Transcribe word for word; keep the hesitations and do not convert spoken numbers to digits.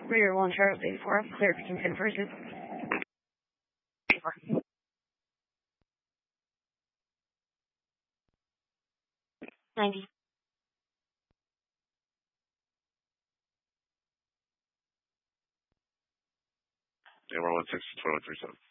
Reader one Charles eighty-four, clear for ten pursuit. ninety. Yeah, we're one six, twenty-one three seven.